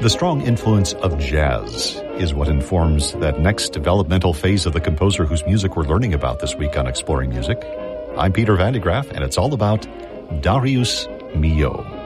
The strong influence of jazz is what informs that next developmental phase of the composer whose music we're learning about this week on Exploring Music. I'm Peter Van de Graaff, and it's all about Darius Milhaud.